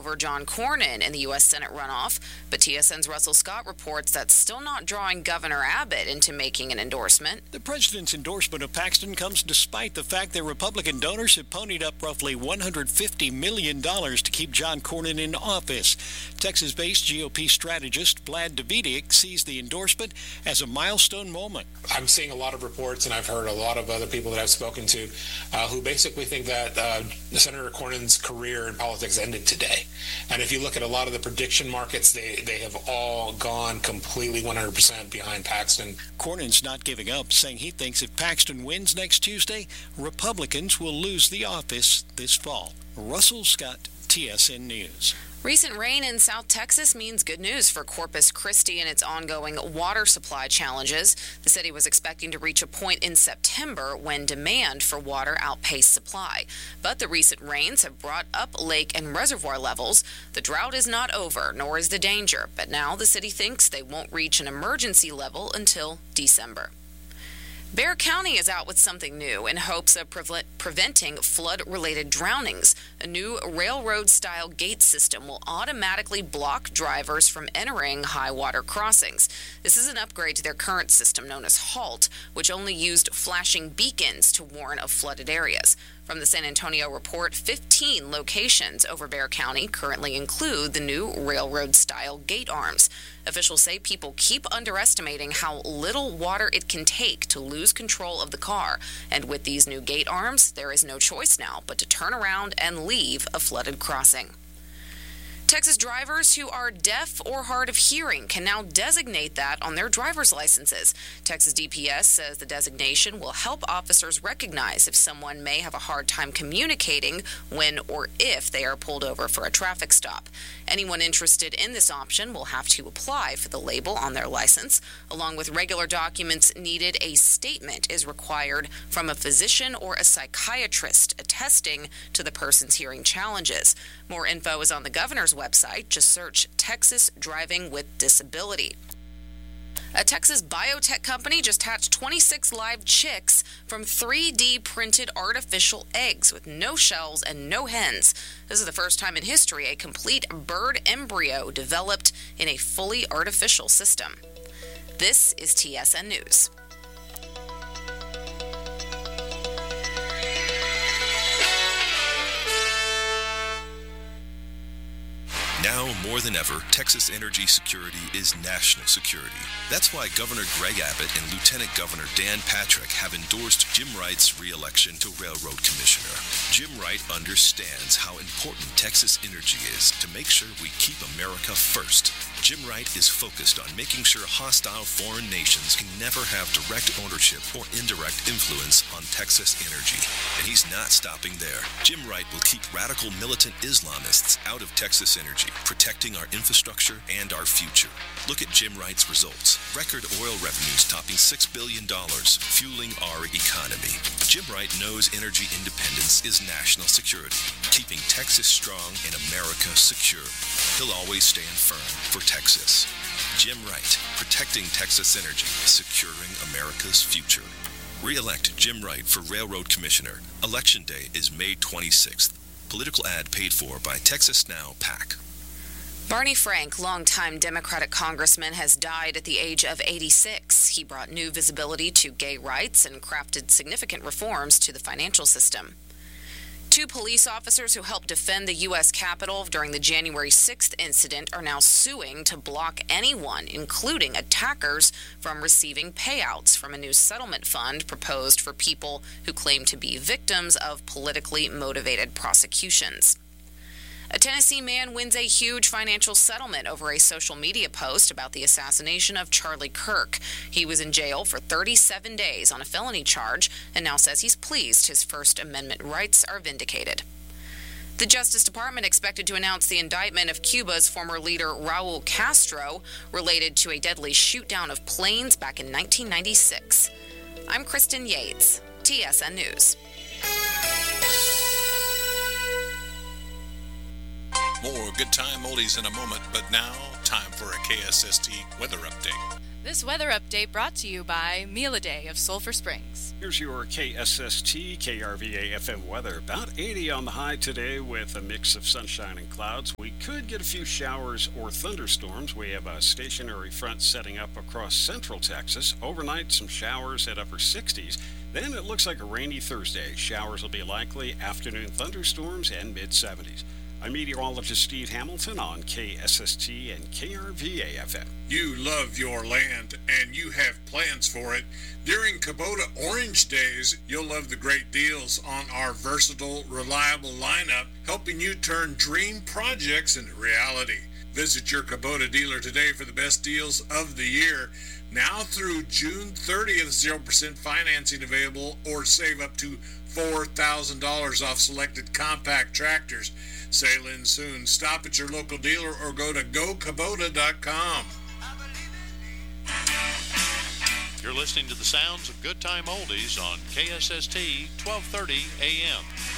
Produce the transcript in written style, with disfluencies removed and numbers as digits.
over John Cornyn in the U.S. Senate runoff, but TSN's Russell Scott reports that's still not drawing Governor Abbott into making an endorsement. The president's endorsement of Paxton comes despite the fact that Republican donors have ponied up roughly $150 million to keep John Cornyn in office. Texas-based GOP strategist Vlad Davidic sees the endorsement as a milestone moment. I'm seeing a lot of reports, and I've heard a lot of other people that I've spoken to who basically think that Senator Cornyn's career in politics ended today. And if you look at a lot of the prediction markets, they have all gone completely 100% behind Paxton. Cornyn's not giving up, saying he thinks if Paxton wins next Tuesday, Republicans will lose the office this fall. Russell Scott, TSN News. Recent rain in South Texas means good news for Corpus Christi and its ongoing water supply challenges. The city was expecting to reach a point in September when demand for water outpaced supply. But the recent rains have brought up lake and reservoir levels. The drought is not over, nor is the danger. But now the city thinks they won't reach an emergency level until December. Bexar County is out with something new in hopes of preventing flood-related drownings. A new railroad-style gate system will automatically block drivers from entering high-water crossings. This is an upgrade to their current system known as HALT, which only used flashing beacons to warn of flooded areas. From the San Antonio Report, 15 locations over Bexar County currently include the new railroad-style gate arms. Officials say people keep underestimating how little water it can take to lose control of the car. And with these new gate arms, there is no choice now but to turn around and leave a flooded crossing. Texas drivers who are deaf or hard of hearing can now designate that on their driver's licenses. Texas DPS says the designation will help officers recognize if someone may have a hard time communicating when or if they are pulled over for a traffic stop. Anyone interested in this option will have to apply for the label on their license. Along with regular documents needed, a statement is required from a physician or a psychiatrist attesting to the person's hearing challenges. More info is on the governor's website. Just search Texas Driving with Disability. A Texas biotech company just hatched 26 live chicks from 3D printed artificial eggs with no shells and no hens. This is the first time in history a complete bird embryo developed in a fully artificial system. This is TSN News. Now more than ever, Texas energy security is national security. That's why Governor Greg Abbott and Lieutenant Governor Dan Patrick have endorsed Jim Wright's re-election to Railroad Commissioner. Jim Wright understands how important Texas energy is to make sure we keep America first. Jim Wright is focused on making sure hostile foreign nations can never have direct ownership or indirect influence on Texas energy. And he's not stopping there. Jim Wright will keep radical militant Islamists out of Texas energy, protecting our infrastructure and our future. Look at Jim Wright's results. Record oil revenues topping $6 billion, fueling our economy. Jim Wright knows energy independence is national security, keeping Texas strong and America secure. He'll always stand firm for Texas. Jim Wright, protecting Texas energy, securing America's future. Re-elect Jim Wright for Railroad Commissioner. Election day is May 26th. Political ad paid for by Texas Now PAC. Barney Frank, longtime Democratic congressman, has died at the age of 86. He brought new visibility to gay rights and crafted significant reforms to the financial system. 2 police officers who helped defend the U.S. Capitol during the January 6th incident are now suing to block anyone, including attackers, from receiving payouts from a new settlement fund proposed for people who claim to be victims of politically motivated prosecutions. A Tennessee man wins a huge financial settlement over a social media post about the assassination of Charlie Kirk. He was in jail for 37 days on a felony charge and now says he's pleased his First Amendment rights are vindicated. The Justice Department expected to announce the indictment of Cuba's former leader Raul Castro related to a deadly shoot-down of planes back in 1996. I'm Kristen Yates, TSN News. More good time oldies in a moment, but now time for a KSST weather update. This weather update brought to you by Meal A Day of Sulphur Springs. Here's your KSST KRVA FM weather. About 80 on the high today with a mix of sunshine and clouds. We could get a few showers or thunderstorms. We have a stationary front setting up across central Texas. Overnight, some showers at upper 60s. Then it looks like a rainy Thursday. Showers will be likely, afternoon thunderstorms, and mid-70s. I'm meteorologist Steve Hamilton on KSST and KRVA FM. You love your land and you have plans for it. During Kubota Orange Days, you'll love the great deals on our versatile, reliable lineup, helping you turn dream projects into reality. Visit your Kubota dealer today for the best deals of the year. Now through June 30th, 0% financing available, or save up to $4,000 off selected compact tractors. Sail in soon. Stop at your local dealer or go to gokubota.com. You're listening to the sounds of Good Time Oldies on KSST 1230 AM.